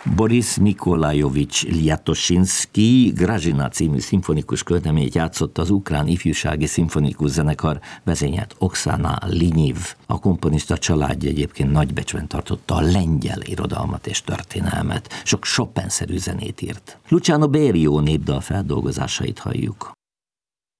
Boris Mikolajovics Lyatoszinszky Grazsina című szimfonikus költeményt játszott az ukrán ifjúsági szimfonikus zenekar, vezényelt Oksana Linyiv. A komponista családja egyébként nagybecsben tartotta a lengyel irodalmat és történelmet. Sok Chopin-szerű zenét írt. Luciano Berio népdal feldolgozásait halljuk.